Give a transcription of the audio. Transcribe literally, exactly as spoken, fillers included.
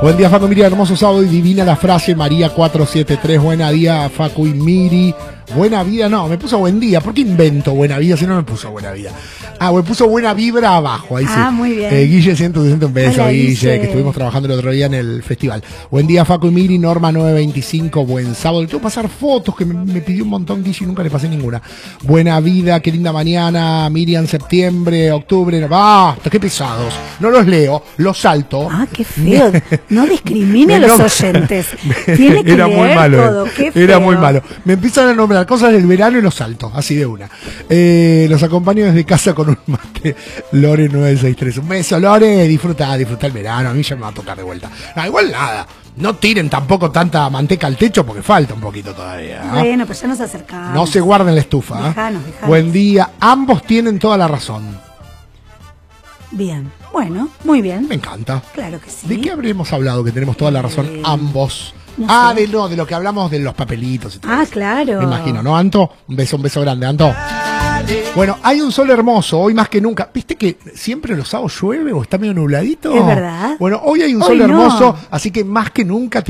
Buen día, Facu y Miri, hermoso sábado y divina la frase. María cuatro siete tres, buena día, Facu y Miri. Buena vida, no, me puso buen día. ¿Por qué invento buena vida si no me puso buena vida? Ah, me puso buena vibra abajo, ahí sí. Ah, muy bien. Eh, Guille ciento sesenta, un beso, Hola, Guille, Guille, que estuvimos trabajando el otro día en el festival. Buen día, Facu y Miri, Norma nueve veinticinco, buen sábado. Le tengo que pasar fotos que me, me pidió un montón Guille y nunca le pasé ninguna. Buena vida, qué linda mañana, Miriam, septiembre, octubre. Basta, qué pesados. No los leo, los salto. Ah, qué feo. No discrimine a Me- los no- oyentes. Tiene que Era leer muy malo, todo. eh. Qué feo. Era muy malo. Me empiezan a nombrar cosas del verano y los salto, así de una. Eh, los acompaño desde casa con un mate. Lore nueve seis tres. Un beso, Lore. Disfruta, disfruta el verano. A mí ya me va a tocar de vuelta. No, igual nada. No tiren tampoco tanta manteca al techo porque falta un poquito todavía. ¿eh? Bueno, pues ya nos acercamos. No se guarden la estufa. ¿eh? Dejanos, dejanos. Buen día. Ambos tienen toda la razón. Bien. Bueno, muy bien. Me encanta. Claro que sí. ¿De qué habremos hablado que tenemos toda la razón Eh, ambos? no ah, sé. de no, de lo que hablamos de los papelitos y todo Ah, eso. claro. Me imagino, ¿no, Anto? Un beso, un beso grande, Anto. Bueno, hay un sol hermoso, hoy más que nunca. ¿Viste que siempre los sábados llueve o está medio nubladito? Es verdad. Bueno, hoy hay un Hoy sol no. hermoso, así que más que nunca